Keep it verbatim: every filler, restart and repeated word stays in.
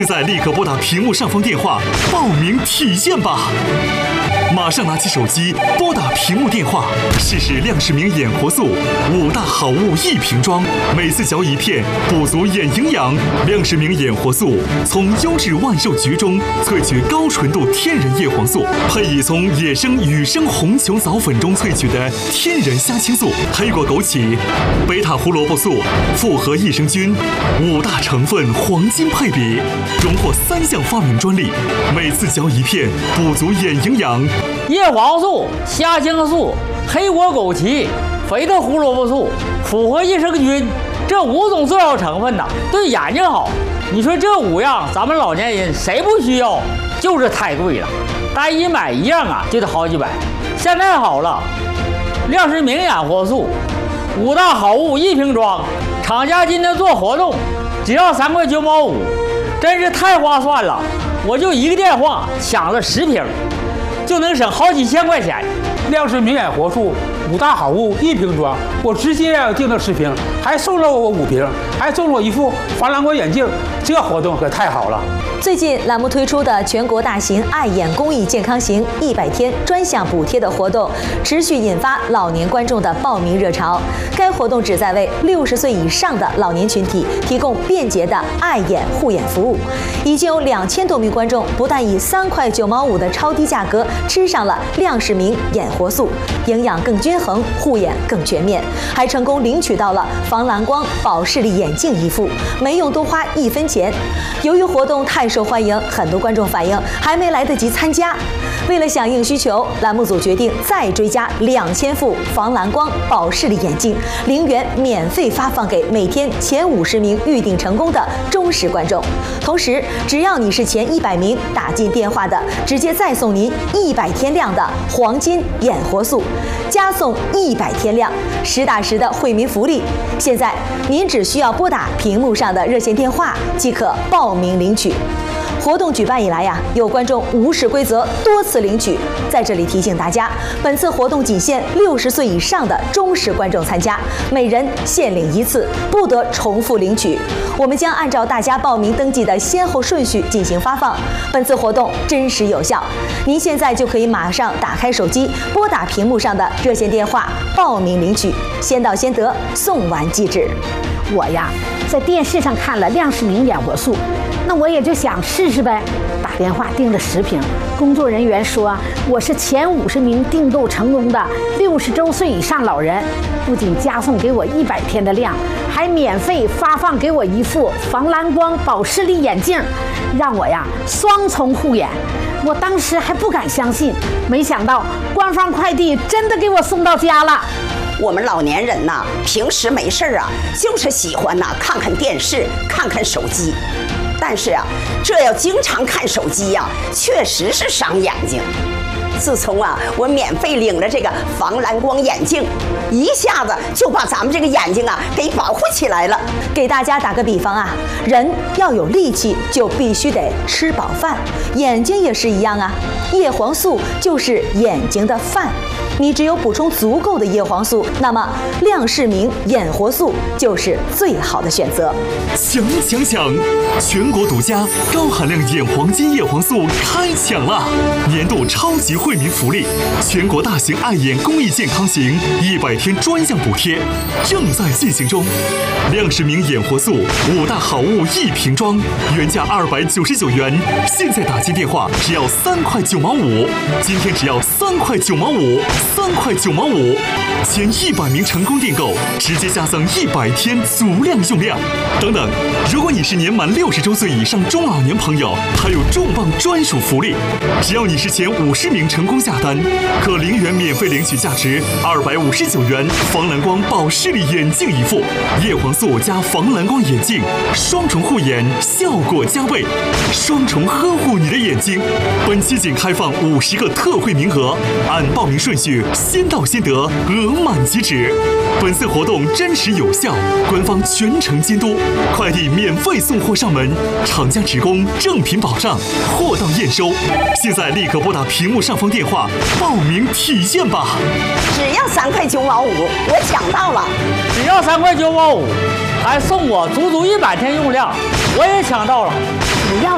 现在立刻拨打屏幕上方电话报名体验吧！马上拿起手机拨打屏幕电话，试试亮世明眼活素五大好物一瓶装，每次嚼一片，补足眼营养。亮世明眼活素从优质万寿菊中萃取高纯度天然叶黄素，配以从野生雨生红球藻粉中萃取的天然虾青素、黑果枸杞、贝塔胡萝卜素、复合益生菌，五大成分黄金配比，荣获三项发明专利。每次嚼一片，补足眼营养。 叶黄素、虾青素、黑果枸杞、肥的胡萝卜素、复合益生菌，这五种重要成分呢，对眼睛好。你说这五样，咱们老年人谁不需要？就是太贵了，单一买一样啊，就得好几百。现在好了，亮世明眼活素五大好物一瓶装，厂家今天做活动，只要三块九毛五，真是太划算了。我就一个电话抢了十瓶。就能省好几千块钱。 亮世明眼活素五大好物一瓶装，我直接订了十瓶，还送了我五瓶，还送了我一副防蓝光眼镜，这活动可太好了。 最近栏目推出的全国大型爱眼公益健康行一百天专项补贴的活动，持续引发老年观众的报名热潮。该活动旨在为六十岁以上的老年群体提供便捷的爱眼护眼服务。已经有两千多名观众不但以三块九毛五的超低价格吃上了亮世明眼活素，营养更均衡，护眼更全面，还成功领取到了防蓝光保视力眼镜一副，没用多花一分钱。由于活动太受欢迎，很多观众反映还没来得及参加。为了响应需求，栏目组决定再追加两千副防蓝光保视力眼镜，零元免费发放给每天前五十名预订成功的忠实观众。同时，只要你是前一百名打进电话的，直接再送您一百天量的黄金眼活素，加送一百天量，实打实的惠民福利。现在您只需要拨打屏幕上的热线电话即可报名领取。活动举办以来呀、啊，有观众无视规则多次领取，在这里提醒大家，本次活动仅限六十岁以上的忠实观众参加，每人限领一次，不得重复领取。我们将按照大家报名登记的先后顺序进行发放。本次活动真实有效，您现在就可以马上打开手机，拨打屏幕上的热线电话报名领取，先到先得，送完即止。 我呀，在电视上看了亮世明眼活素，那我也就想试试呗，打电话订了十瓶。工作人员说我是前五十名订购成功的六十周岁以上老人，不仅加送给我一百天的量，还免费发放给我一副防蓝光保视力眼镜，让我呀双重护眼。我当时还不敢相信，没想到官方快递真的给我送到家了。 我们老年人呐，平时没事啊，就是喜欢呐看看电视，看看手机。但是啊，这要经常看手机呀、啊，确实是伤眼睛。自从啊，我免费领了这个防蓝光眼镜，一下子就把咱们这个眼睛啊给保护起来了。 给大家打个比方啊，人要有力气，就必须得吃饱饭，眼睛也是一样啊。叶黄素就是眼睛的饭。你只有补充足够的叶黄素，那么亮世明眼活素就是最好的选择。 抢抢抢！全国独家高含量眼黄金叶黄素开抢了！年度超级惠民福利，全国大型爱眼公益健康行一百天专项补贴正在进行中。亮世明眼活素五大好物一瓶装，原价二百九十九元，现在打进电话只要三块九毛五，今天只要三块九毛五。三块九毛五，前一百名成功订购，直接加赠一百天足量用量。等等，如果你是年满六十周岁以上中老年朋友，还有重磅专属福利，只要你是前五十名成功下单，可零元免费领取价值二百五十九元防蓝光保视力眼镜一副，叶黄素加防蓝光眼镜，双重护眼，效果加倍，双重呵护你的眼睛。本期仅开放五十个特惠名额，按报名顺序。先到先得，额满即止。本次活动真实有效，官方全程监督，快递免费送货上门，厂家职工正品保障，货到验收。现在立刻拨打屏幕上方电话报名体验吧！ 只要三块九毛五，我抢到了！ 只要三块九毛五，还送我足足一百天用量，我也抢到了。 只要